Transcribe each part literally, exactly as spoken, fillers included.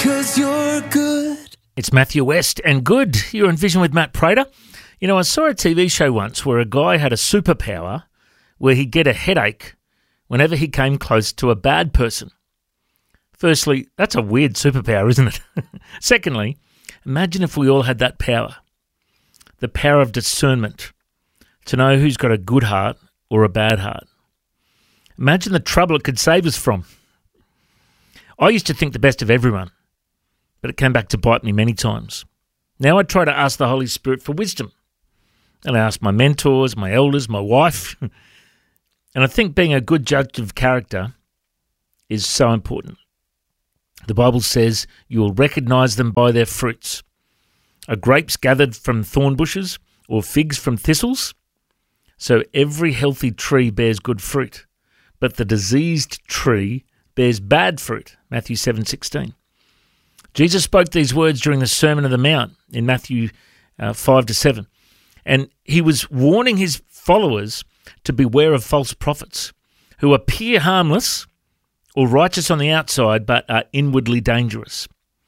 'cause you're good. It's Matthew West and Good. You're in Vision with Matt Prater. You know, I saw a T V show once where a guy had a superpower where he'd get a headache whenever he came close to a bad person. Firstly, that's a weird superpower, isn't it? Secondly, imagine if we all had that power. The power of discernment, to know who's got a good heart or a bad heart. Imagine the trouble it could save us from. I used to think the best of everyone, but it came back to bite me many times. Now I try to ask the Holy Spirit for wisdom. And I ask my mentors, my elders, my wife. And I think being a good judge of character is so important. The Bible says you will recognize them by their fruits. Are grapes gathered from thorn bushes or figs from thistles? So every healthy tree bears good fruit, but the diseased tree bears bad fruit. Matthew seven sixteen. Jesus spoke these words during the Sermon on the Mount in Matthew uh, five to seven. And he was warning his followers to beware of false prophets who appear harmless or righteous on the outside but are inwardly dangerous.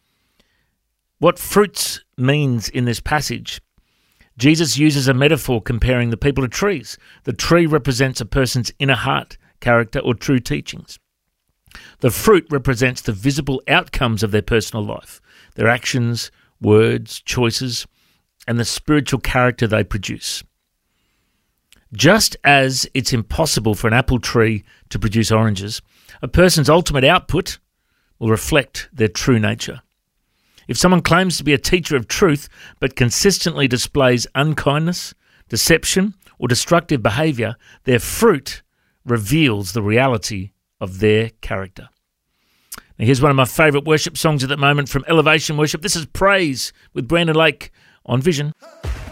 What fruits means in this passage, Jesus uses a metaphor comparing the people to trees. The tree represents a person's inner heart, character, or true teachings. The fruit represents the visible outcomes of their personal life, their actions, words, choices, and the spiritual character they produce. Just as it's impossible for an apple tree to produce oranges, a person's ultimate output will reflect their true nature. If someone claims to be a teacher of truth but consistently displays unkindness, deception, or destructive behaviour, their fruit reveals the reality of their character. Now, here's one of my favourite worship songs at the moment from Elevation Worship. This is Praise with Brandon Lake on Vision.